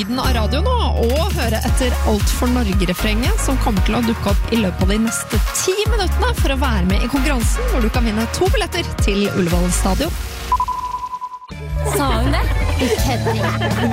lyden av radio nå, og høre etter Alt for Norge-refrenget, som kommer til å dukke opp i løpet av de neste 10 minuttene for å være med i konkurransen, hvor du kan vinne 2 billetter til Ullevål Stadion. Sa hun det? Ikke kødder.